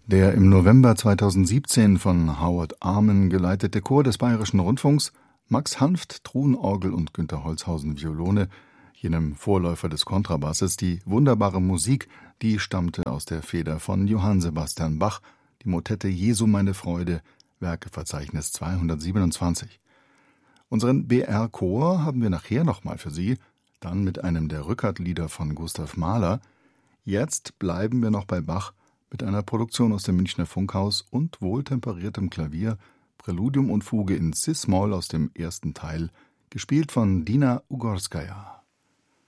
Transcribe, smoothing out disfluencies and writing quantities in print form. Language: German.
Der im November 2017 von Howard Armen geleitete Chor des Bayerischen Rundfunks, Max Hanft Truhenorgel und Günter Holzhausen Violone, jenem Vorläufer des Kontrabasses, die wunderbare Musik, die stammte aus der Feder von Johann Sebastian Bach, die Motette Jesu meine Freude, Werkeverzeichnis 227. Unseren BR-Chor haben wir nachher nochmal für Sie, dann mit einem der Rückert-Lieder von Gustav Mahler. Jetzt bleiben wir noch bei Bach, mit einer Produktion aus dem Münchner Funkhaus und wohltemperiertem Klavier, Präludium und Fuge in Cis-Moll aus dem ersten Teil, gespielt von Dina Ugorskaja.